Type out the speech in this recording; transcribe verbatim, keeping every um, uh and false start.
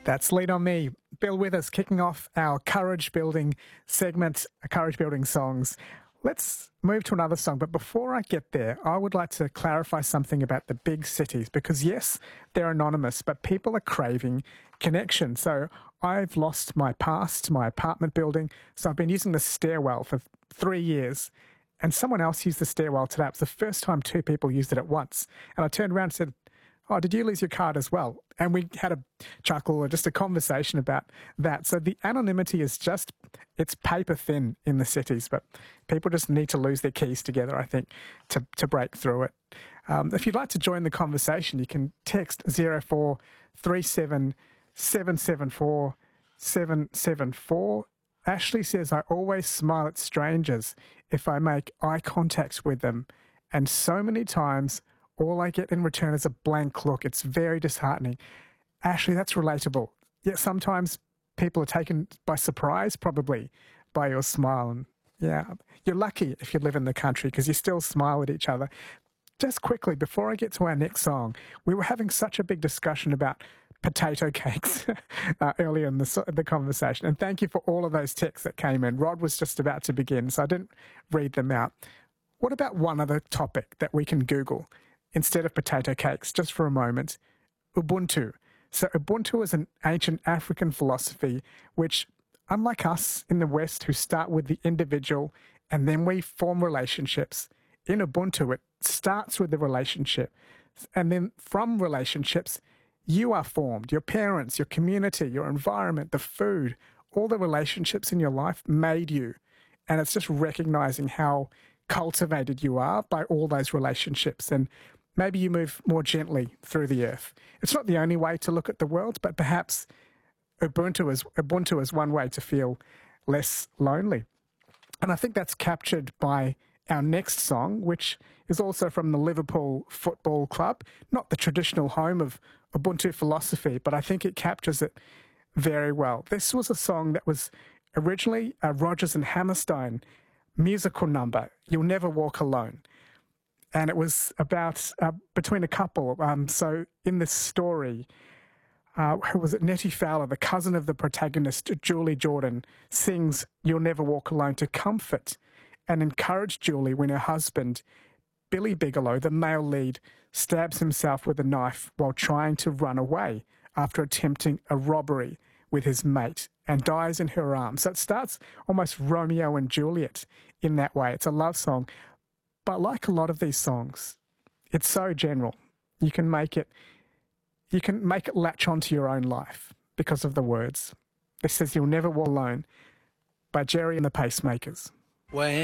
That's Lean On Me. Bill Withers kicking off our courage building segment, courage building songs. Let's move to another song, but before I get there, I would like to clarify something about the big cities, because yes, they're anonymous, but people are craving connection. So I've lost my past, my apartment building, so I've been using the stairwell for three years, and someone else used the stairwell today. It was the first time two people used it at once, and I turned around and said, "Oh, did you lose your card as well?" And we had a chuckle or just a conversation about that. So the anonymity is just, it's paper thin in the cities, but people just need to lose their keys together, I think, to, to break through it. Um, if you'd like to join the conversation, you can text zero four three seven seven seven four seven seven four. Ashley says, "I always smile at strangers if I make eye contact with them. And so many times, all I get in return is a blank look. It's very disheartening." Ashley, that's relatable. Yet sometimes people are taken by surprise, probably, by your smile. And yeah, you're lucky if you live in the country because you still smile at each other. Just quickly, before I get to our next song, we were having such a big discussion about potato cakes uh, earlier in the, the conversation. And thank you for all of those texts that came in. Rod was just about to begin, so I didn't read them out. What about one other topic that we can Google instead of potato cakes, just for a moment? Ubuntu. So Ubuntu is an ancient African philosophy which, unlike us in the West who start with the individual and then we form relationships, in Ubuntu it starts with the relationship. And then from relationships, you are formed. Your parents, your community, your environment, the food, all the relationships in your life made you. And it's just recognizing how cultivated you are by all those relationships, and maybe you move more gently through the earth. It's not the only way to look at the world, but perhaps Ubuntu is, Ubuntu is one way to feel less lonely. And I think that's captured by our next song, which is also from the Liverpool Football Club, not the traditional home of Ubuntu philosophy, but I think it captures it very well. This was a song that was originally a Rodgers and Hammerstein musical number, "You'll Never Walk Alone." And it was about uh, between a couple. Um, so in this story, uh, who was it? Nettie Fowler, the cousin of the protagonist, Julie Jordan, sings "You'll Never Walk Alone" to comfort and encourage Julie when her husband, Billy Bigelow, the male lead, stabs himself with a knife while trying to run away after attempting a robbery with his mate, and dies in her arms. So it starts almost Romeo and Juliet in that way. It's a love song. But like a lot of these songs, it's so general. You can make it, you can make it latch onto your own life because of the words. This says "You'll Never Walk Alone" by Jerry and the Pacemakers. When